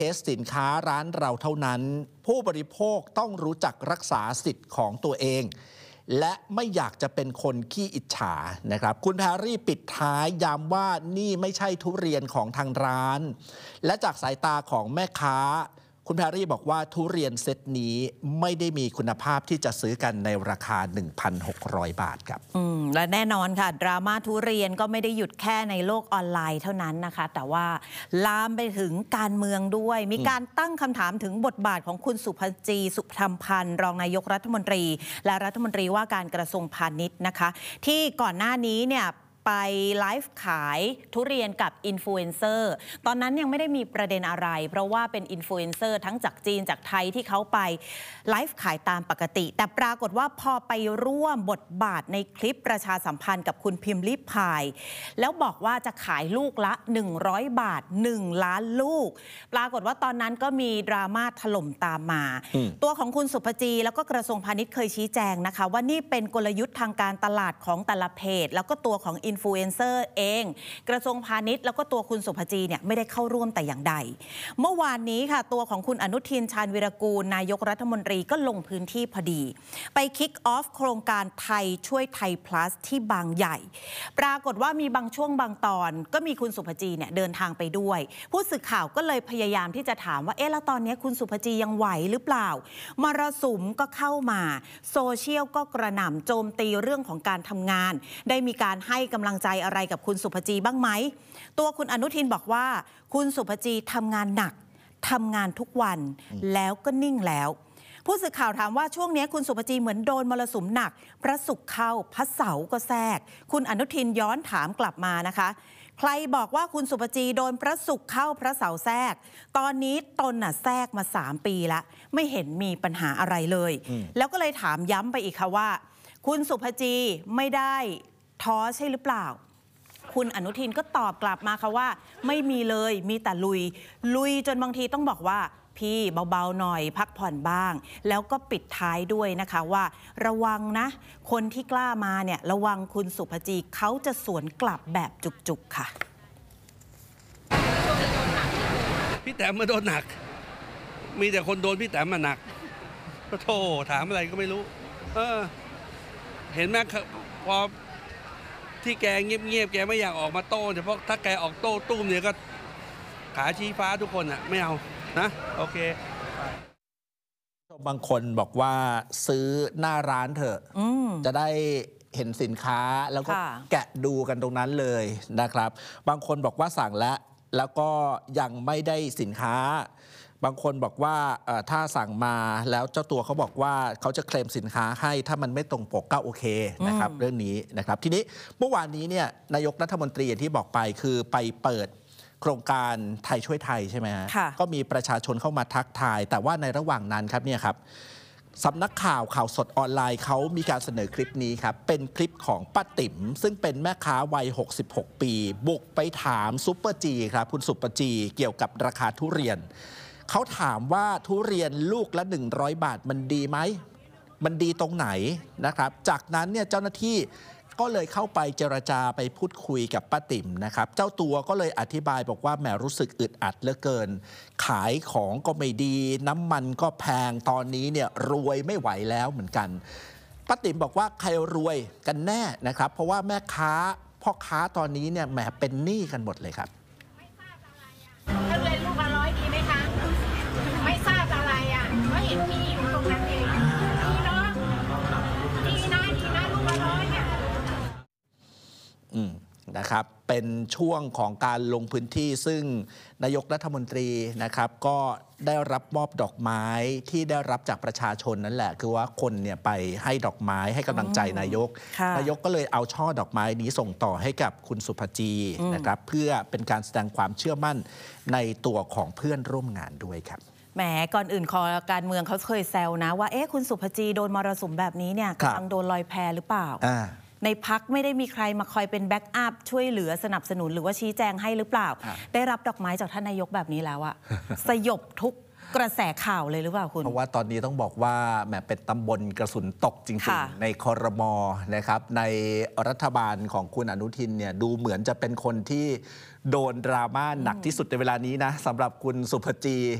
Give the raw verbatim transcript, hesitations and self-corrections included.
เทสสินค้าร้านเราเท่านั้นผู้บริโภคต้องรู้จักรักษาสิทธิ์ของตัวเองและไม่อยากจะเป็นคนขี้อิจฉานะครับคุณแพรรี่ปิดท้ายย้ำว่านี่ไม่ใช่ทุเรียนของทางร้านและจากสายตาของแม่ค้าคุณแพรรี่บอกว่าทุเรียนเซตนี้ไม่ได้มีคุณภาพที่จะซื้อกันในราคา หนึ่งพันหกร้อย บาทครับอืมและแน่นอนค่ะดราม่าทุเรียนก็ไม่ได้หยุดแค่ในโลกออนไลน์เท่านั้นนะคะแต่ว่าลามไปถึงการเมืองด้วยมีการตั้งคำถามถึงบทบาทของคุณสุภจีสุธรรมพันธ์รองนายกรัฐมนตรีและรัฐมนตรีว่าการกระทรวงพาณิชย์นะคะที่ก่อนหน้านี้เนี่ยไปไลฟ์ขายทุเรียนกับอินฟลูเอนเซอร์ตอนนั้นยังไม่ได้มีประเด็นอะไรเพราะว่าเป็นอินฟลูเอนเซอร์ทั้งจากจีนจากไทยที่เขาไปไลฟ์ขายตามปกติแต่ปรากฏว่าพอไปร่วมบทบาทในคลิปประชาสัมพันธ์กับคุณพิมพ์ลิพายแล้วบอกว่าจะขายลูกละหนึ่งร้อยบาทหนึ่งล้านลูกปรากฏว่าตอนนั้นก็มีดราม่าถล่มตามมาตัวของคุณสุภจีแล้วก็กระทรวงพาณิชย์เคยชี้แจงนะคะว่านี่เป็นกลยุทธ์ทางการตลาดของแต่ละเพจแล้วก็ตัวของอินฟลูเอนเซอร์เองกระทรวงพาณิชย์แล้วก็ตัวคุณสุภจีเนี่ยไม่ได้เข้าร่วมแต่อย่างใดเมื่อวานนี้ค่ะตัวของคุณอนุทินชาญวิรากูลนายกรัฐมนตรีก็ลงพื้นที่พอดีไปคิกออฟโครงการไทยช่วยไทย plus ที่บางใหญ่ปรากฏว่ามีบางช่วงบางตอนก็มีคุณสุภจีเนี่ยเดินทางไปด้วยผู้สื่อข่าวก็เลยพยายามที่จะถามว่าเอ๊ะแล้วตอนนี้คุณสุภจียังไหวหรือเปล่ามรสุมก็เข้ามาโซเชียลก็กระหน่ำโจมตีเรื่องของการทำงานได้มีการให้กำลังใจอะไรกับคุณสุภจีบ้างไหมตัวคุณอนุทินบอกว่าคุณสุภจีทำงานหนักทำงานทุกวันแล้วก็นิ่งแล้วผู้สื่อข่าวถามว่าช่วงนี้คุณสุภจีเหมือนโดนมรสุมหนักพระศุกร์เข้าพระเสาร์ก็แทรกคุณอนุทินย้อนถามกลับมานะคะใครบอกว่าคุณสุภจีโดนพระศุกร์เข้าพระเสาร์แทรกตอนนี้ตนน่ะแทรกมาสามปีแล้วไม่เห็นมีปัญหาอะไรเลยแล้วก็เลยถามย้ำไปอีกค่ะว่าคุณสุภจีไม่ได้ท้อใช่หรือเปล่าคุณอนุทินก็ตอบกลับมาค่ะว่าไม่มีเลยมีแต่ลุยลุยจนบางทีต้องบอกว่าพี่เบาๆหน่อยพักผ่อนบ้างแล้วก็ปิดท้ายด้วยนะคะว่าระวังนะคนที่กล้ามาเนี่ยระวังคุณสุภจีเขาจะสวนกลับแบบจุกๆค่ะพี่แต้มมาโดนหนักมีแต่คนโดนพี่แต้มมาหนักก็โธ่ถามอะไรก็ไม่รู้เออเห็นไหมพอที่แกเงียบๆแกไม่อยากออกมาโต้เพราะถ้าแกออกโต้ตุ้มเนี่ยก็ขาชี้ฟ้าทุกคนอ่ะไม่เอานะโอเคบางคนบอกว่าซื้อหน้าร้านเถอะจะได้เห็นสินค้าแล้วก็แกะดูกันตรงนั้นเลยนะครับบางคนบอกว่าสั่งแล้วแล้วก็ยังไม่ได้สินค้าบางคนบอกว่าถ้าสั่งมาแล้วเจ้าตัวเขาบอกว่าเขาจะเคลมสินค้าให้ถ้ามันไม่ตรงปกก็โอเคนะครับเรื่องนี้นะครับทีนี้เมื่อวานนี้เนี่ยนายกรัฐมนตรีอย่างที่บอกไปคือไปเปิดโครงการไทยช่วยไทยใช่ไหมฮะก็มีประชาชนเข้ามาทักทายแต่ว่าในระหว่างนั้นครับเนี่ยครับสำนักข่าวข่าวสดออนไลน์เขามีการเสนอคลิปนี้ครับเป็นคลิปของป้าติ๋มซึ่งเป็นแม่ค้าวัยหกสิบหกปีบุกไปถามซุปเปอร์จีครับคุณซุปเปอร์จีเกี่ยวกับราคาทุเรียนเขาถามว่าทุเรียนลูกละหนึ่งร้อยบาทมันดีไหมมันดีตรงไหนนะครับจากนั้นเนี่ยเจ้าหน้าที่ก็เลยเข้าไปเจรจาไปพูดคุยกับป้าติ๋มนะครับเจ้าตัวก็เลยอธิบายบอกว่าแหมรู้สึกอึดอัดเหลือเกินขายของก็ไม่ดีน้ำมันก็แพงตอนนี้เนี่ยรวยไม่ไหวแล้วเหมือนกันป้าติ๋มบอกว่าใครรวยกันแน่นะครับเพราะว่าแม่ค้าพ่อค้าตอนนี้เนี่ยแหมเป็นหนี้กันหมดเลยครับทุเรียนลูกละร้อยดีไหมคะไม่ทราบอะไรอ่ะเพราะเห็นพี่อยู่ตรงนั้นเองดีเนาะดีนะดีนะลูกละร้อยเนี่ยอืมนะครับเป็นช่วงของการลงพื้นที่ซึ่งนายกรัฐมนตรีนะครับก็ได้รับมอบดอกไม้ที่ได้รับจากประชาชนนั่นแหละคือว่าคนเนี่ยไปให้ดอกไม้ให้กำลังใจนายกนายกก็เลยเอาช่อดอกไม้นี้ส่งต่อให้กับคุณสุภจีนะครับเพื่อเป็นการแสดงความเชื่อมั่นในตัวของเพื่อนร่วมงานด้วยครับแหมก่อนอื่นคอการเมืองเขาเคยแซวนะว่าเอ๊ะคุณสุภจีโดนมรสุมแบบนี้เนี่ยกำลังโดนลอยแพหรือเปล่าในพักไม่ได้มีใครมาคอยเป็นแบ็กอัพช่วยเหลือสนับสนุนหรือว่าชี้แจงให้หรือเปล่าได้รับดอกไม้จากท่านนายกแบบนี้แล้วอะสยบทุกกระแสข่าวเลยหรือเปล่าคุณเพราะว่าตอนนี้ต้องบอกว่าแหมเป็นตำบลกระสุนตกจริงๆในครม.นะครับในรัฐบาลของคุณอนุทินเนี่ยดูเหมือนจะเป็นคนที่โดนดราม่าหนักที่สุดในเวลานี้นะสำหรับคุณสุภจี